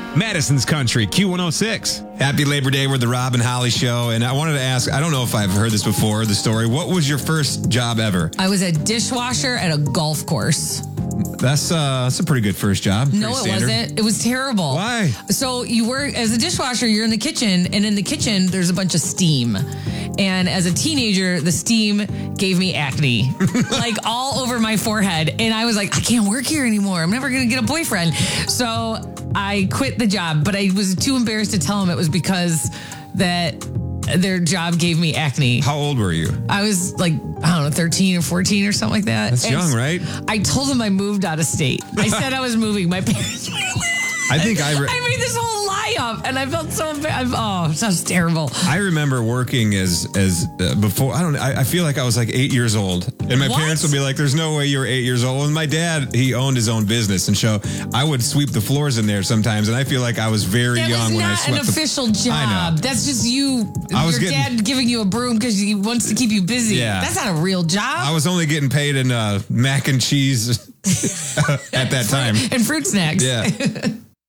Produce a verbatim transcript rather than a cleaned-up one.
Madison's Country, Q one oh six. Happy Labor Day. We're the Rob and Holly Show. And I wanted to ask, I don't know if I've heard this before, the story. What was your first job ever? I was a dishwasher at a golf course. That's uh, that's a pretty good first job. No, Pretty it standard. wasn't. It was terrible. Why? So you work as a dishwasher, you're in the kitchen, and in the kitchen, there's a bunch of steam. And as a teenager, the steam gave me acne, like all over my forehead. And I was like, I can't work here anymore. I'm never going to get a boyfriend. So I quit the job, but I was too embarrassed to tell them it was because that their job gave me acne. How old were you? I was like, I don't know, thirteen or fourteen or something like that. That's And young, right? I told them I moved out of state. I said I was moving. My parents were I think I... Re- I made this whole lie up, and I felt so bad. Oh, it sounds terrible. I remember working as as uh, before. I don't. I, I feel like I was like eight years old, and my What? parents would be like, "There's no way you're eight years old." And my dad, he owned his own business, and so I would sweep the floors in there sometimes. And I feel like I was very That young was when I not an swept. official the, job. I know. That's just you, I was your getting- dad giving you a broom because he wants to keep you busy. Yeah. That's not a real job. I was only getting paid in uh, mac and cheese at that time. And fruit snacks. Yeah.